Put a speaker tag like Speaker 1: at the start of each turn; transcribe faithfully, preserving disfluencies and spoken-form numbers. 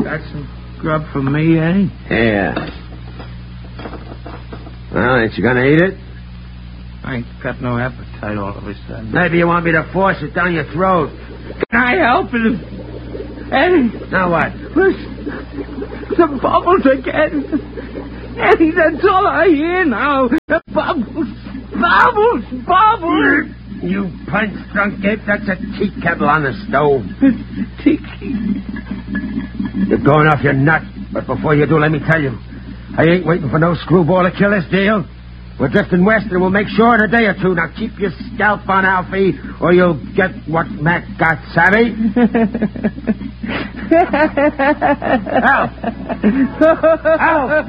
Speaker 1: Got some grub for me, eh?
Speaker 2: Yeah. Well, ain't you gonna eat it?
Speaker 1: I ain't got no appetite all of a sudden.
Speaker 2: Maybe you want me to force it down your throat.
Speaker 1: Can I help it? Eddie.
Speaker 2: Now what?
Speaker 1: Listen, the bubbles again. Eddie, that's all I hear now. The bubbles. Bubbles. Bubbles.
Speaker 2: You punch-drunk ape, that's a tea kettle on the stove.
Speaker 1: Tiki.
Speaker 2: You're going off your nut, but before you do, let me tell you, I ain't waiting for no screwball to kill this deal. We're drifting west, and we'll make sure in a day or two. Now keep your scalp on, Alfie, or you'll get what Mac got, savvy? Alf! Alf!